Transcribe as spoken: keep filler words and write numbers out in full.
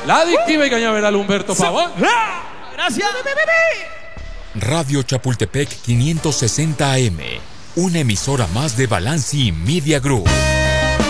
La adictiva y cañaveral Humberto Pavón. Gracias. Radio Chapultepec quinientos sesenta A M, una emisora más de Balanci Media Group.